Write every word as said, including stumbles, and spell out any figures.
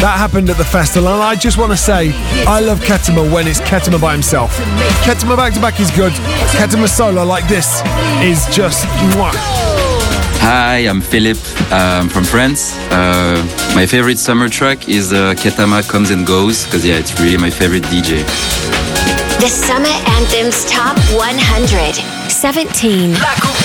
That happened at the festival, and I just want to say, I love Ketama when it's Ketama by himself. Ketama back to back is good. Ketama solo like this is just mwah. Hi, I'm Philip. I'm from France. Uh, my favorite summer track is uh, Ketama Comes and Goes, because yeah, it's really my favorite D J. The Summer Anthems Top one hundred. seventeen.